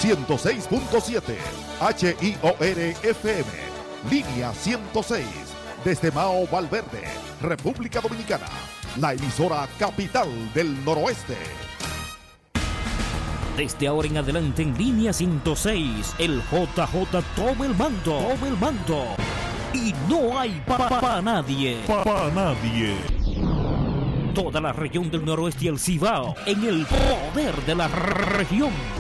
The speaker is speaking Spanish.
106.7 HIOR-FM, línea 106, desde Mao Valverde, República Dominicana, la emisora capital del noroeste. Desde ahora en adelante en línea 106, el JJ toma el mando, y no hay para nadie. Toda la región del noroeste y el Cibao en el poder de la región.